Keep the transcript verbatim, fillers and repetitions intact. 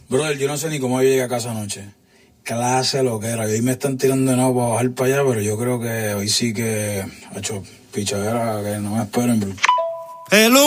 Brother, yo no sé ni cómo yo llegué a casa anoche. Clase lo que era. Hoy me están tirando de nuevo para bajar para allá, pero yo creo que hoy sí que ha hecho pichadera que no me esperen, bro. El